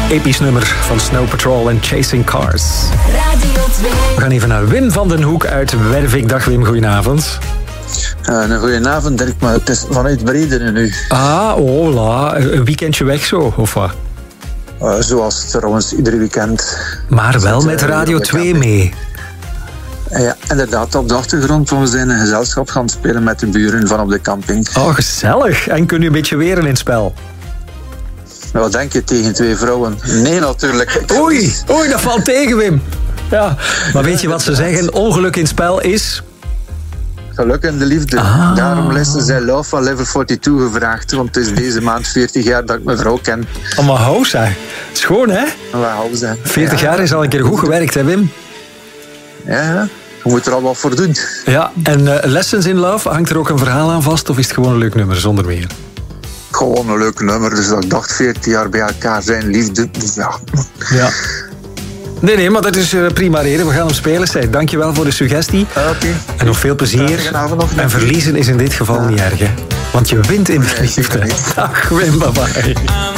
Episch nummer van Snow Patrol en Chasing Cars. Radio 2. We gaan even naar Wim van den Hoek uit Wervik. Dag Wim, goedenavond. Een goedenavond Dirk, maar het is vanuit Bredene nu. Ah, hola. Een weekendje weg zo, of wat? Zoals trouwens iedere weekend. Maar wel met Radio 2 mee. Ja, inderdaad, op de achtergrond, want we zijn een gezelschap gaan spelen met de buren van op de camping. Oh, gezellig. En kun je een beetje weren in het spel? Wat denk je tegen 2 vrouwen? Nee, natuurlijk. Oei, dat valt tegen, Wim. Ja, maar weet je wat ze zeggen? Ongeluk in het spel is... Geluk in de liefde. Ah. Daarom lessen zij Love van Level 42 gevraagd, want het is deze maand 40 jaar dat ik mijn vrouw ken. Oh, maar hou zeg. Schoon, hè? Wauw, 40 jaar is al een keer goed gewerkt, hè, Wim? Ja, je moet er al wat voor doen. Ja, en Lessons in Love, hangt er ook een verhaal aan vast of is het gewoon een leuk nummer zonder meer? Gewoon een leuk nummer, dus ik dacht 40 jaar bij elkaar zijn, liefde. Dus ja. Ja. Nee, maar dat is prima reden. We gaan hem spelen. Zeg, dankjewel voor de suggestie. Oké. En nog veel plezier. En verliezen is in dit geval niet erg, hè? Want je wint in de liefde. Dag Wim, bye bye.